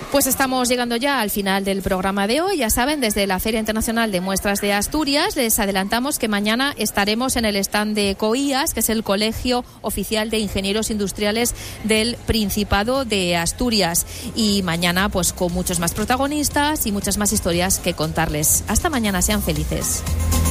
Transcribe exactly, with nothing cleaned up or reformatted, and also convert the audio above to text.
Pues estamos llegando ya al final del programa de hoy. Ya saben, desde la Feria Internacional de Muestras de Asturias les adelantamos que mañana estaremos en el stand de COIAS, que es el Colegio Oficial de Ingenieros Industriales del Principado de Asturias. Y mañana pues con muchos más protagonistas y muchas más historias que contarles. Hasta mañana, sean felices.